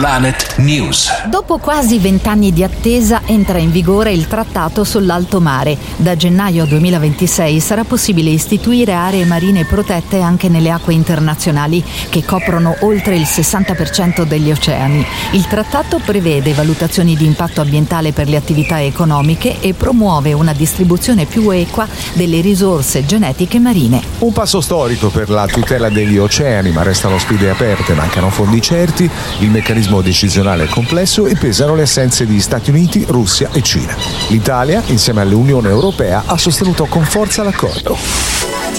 Planet News. Dopo quasi 20 anni di attesa entra in vigore il Trattato sull'Alto Mare. Da gennaio 2026 sarà possibile istituire aree marine protette anche nelle acque internazionali che coprono oltre il 60% degli oceani. Il trattato prevede valutazioni di impatto ambientale per le attività economiche e promuove una distribuzione più equa delle risorse genetiche marine. Un passo storico per la tutela degli oceani, ma restano sfide aperte, mancano fondi certi, il meccanismo decisionale è complesso e pesano le assenze di Stati Uniti, Russia e Cina. L'Italia, insieme all'Unione Europea, ha sostenuto con forza l'accordo.